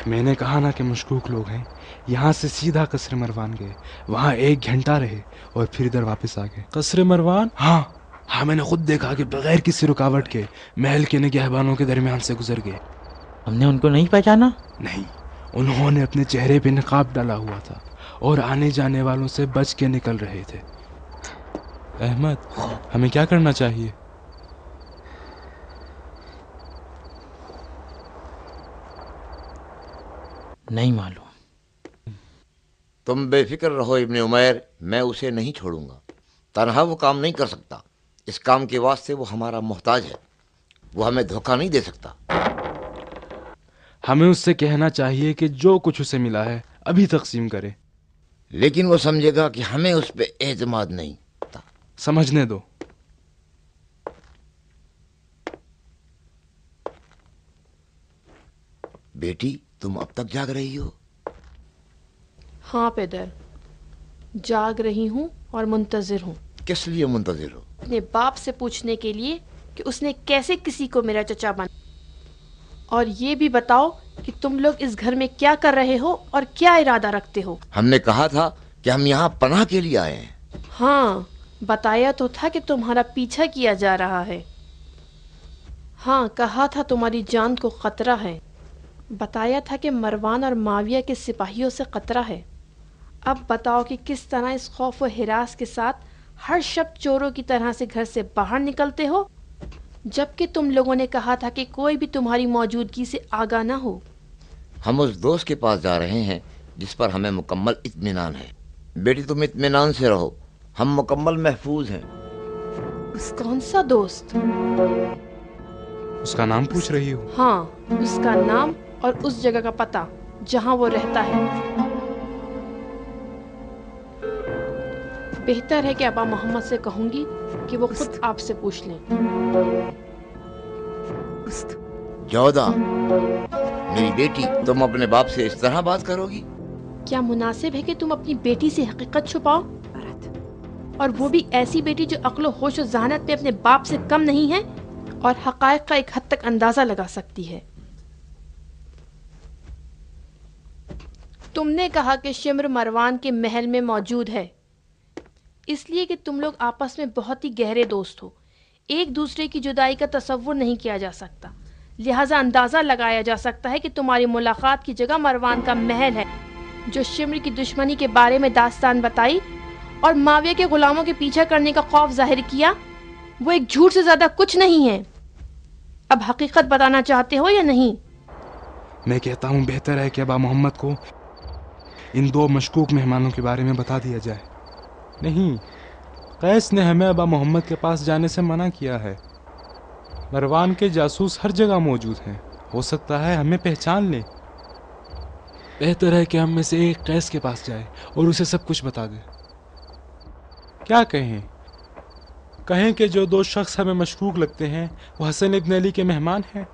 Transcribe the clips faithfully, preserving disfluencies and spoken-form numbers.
میں نے کہا نا کہ مشکوک لوگ ہیں. یہاں سے سیدھا قصر مروان گئے, وہاں ایک گھنٹہ رہے اور پھر ادھر واپس آ گئے. قصر مروان؟ ہاں ہاں میں نے خود دیکھا کہ بغیر کسی رکاوٹ کے محل کے نگہبانوں کے درمیان سے گزر گئے. ہم نے ان کو نہیں پہچانا؟ نہیں, انہوں نے اپنے چہرے پہ نقاب ڈالا ہوا تھا اور آنے جانے والوں سے بچ کے نکل رہے تھے. احمد, ہمیں کیا کرنا چاہیے؟ نہیں معلوم. تم بے فکر رہو ابن عمیر, میں اسے نہیں چھوڑوں گا. تنہا وہ کام نہیں کر سکتا. اس کام کے واسطے وہ ہمارا محتاج ہے. وہ ہمیں دھوکہ نہیں دے سکتا. ہمیں اس سے کہنا چاہیے کہ جو کچھ اسے ملا ہے ابھی تقسیم کرے. لیکن وہ سمجھے گا کہ ہمیں اس پہ اعتماد نہیں. سمجھنے دو. بیٹی, تم اب تک جاگ رہی ہو؟ ہاں پدر, جاگ رہی ہوں اور منتظر ہوں. کس لیے منتظر ہو؟ اپنے باپ سے پوچھنے کے لیے کہ اس نے کیسے کسی کو میرا چچا بنا. اور یہ بھی بتاؤ کہ تم لوگ اس گھر میں کیا کر رہے ہو اور کیا ارادہ رکھتے ہو. ہم نے کہا تھا کہ ہم یہاں پناہ کے لیے آئے ہیں. ہاں, بتایا تو تھا کہ تمہارا پیچھا کیا جا رہا ہے. ہاں, کہا تھا تمہاری جان کو خطرہ ہے. بتایا تھا کہ مروان اور معاویہ کے سپاہیوں سے خطرہ ہے. اب بتاؤ کہ کس طرح اس خوف و ہراس کے ساتھ ہر شب چوروں کی طرح سے گھر سے باہر نکلتے ہو, جبکہ تم لوگوں نے کہا تھا کہ کوئی بھی تمہاری موجودگی سے آگاہ نہ ہو. ہم اس دوست کے پاس جا رہے ہیں جس پر ہمیں مکمل اطمینان ہے. بیٹی تم اطمینان سے رہو, ہم مکمل محفوظ ہیں. اس کون سا دوست؟ اس کا نام پوچھ رہی ہو؟ ہاں, اس کا نام اور اس جگہ کا پتہ جہاں وہ رہتا ہے. بہتر ہے کہ ابا محمد سے کہوں گی کہ وہ خود آپ سے پوچھ لیں. جودا, میری بیٹی, تم اپنے باپ سے اس طرح بات کرو گی؟ کیا مناسب ہے کہ تم اپنی بیٹی سے حقیقت چھپاؤ, اور وہ بھی ایسی بیٹی جو عقل و ہوش و ذہانت پہ اپنے باپ سے کم نہیں ہے اور حقائق کا ایک حد تک اندازہ لگا سکتی ہے. تم نے کہا کہ شمر مروان کے محل میں موجود ہے, اس لیے کہ تم لوگ آپس میں بہت ہی گہرے دوست ہو. ایک دوسرے کی جدائی کا تصور نہیں کیا جا سکتا, لہٰذا اندازہ لگایا جا سکتا ہے کہ تمہاری ملاقات کی جگہ مروان کا محل ہے. جو شمر کی دشمنی کے بارے میں داستان بتائی اور معاویہ کے غلاموں کے پیچھا کرنے کا خوف ظاہر کیا, وہ ایک جھوٹ سے زیادہ کچھ نہیں ہے. اب حقیقت بتانا چاہتے ہو یا نہیں؟ میں کہتا ہوں بہتر ہے کہ ابا محمد کو ان دو مشکوک مہمانوں کے بارے میں بتا دیا جائے. نہیں, قیس نے ہمیں ابا محمد کے پاس جانے سے منع کیا ہے. مروان کے جاسوس ہر جگہ موجود ہیں, ہو سکتا ہے ہمیں پہچان لیں. بہتر ہے کہ ہم میں سے ایک قیس کے پاس جائے اور اسے سب کچھ بتا دے. کیا کہیں؟ کہیں کہ جو دو شخص ہمیں مشکوک لگتے ہیں وہ حسن ابن علی کے مہمان ہیں.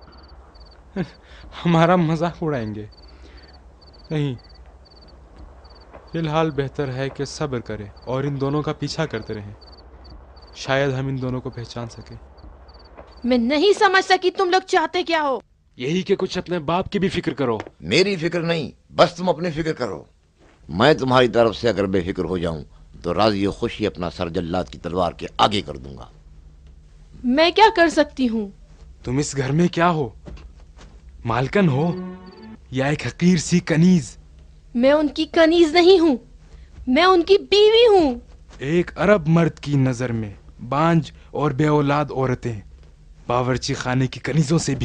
ہمارا مذاق اڑائیں گے. نہیں, فی الحال بہتر ہے کہ صبر کرے اور ان دونوں کا پیچھا کرتے رہیں. شاید ہم ان دونوں کو پہچان سکیں. میں نہیں سمجھ سکی تم لوگ چاہتے کیا ہو. یہی کہ کچھ اپنے باپ کی بھی فکر کرو. میری فکر نہیں, بس تم اپنی فکر کرو. میں تمہاری طرف سے اگر بے فکر ہو جاؤں تو راضی و خوشی اپنا سر جلاد کی تلوار کے آگے کر دوں گا. میں کیا کر سکتی ہوں؟ تم اس گھر میں کیا ہو, مالکن ہو یا ایک حقیر سی کنیز؟ میں ان کی کنیز نہیں ہوں, میں ان کی بیوی ہوں. ایک عرب مرد کی نظر میں بانج اور بے اولاد عورتیں باورچی خانے کی کنیزوں سے بھی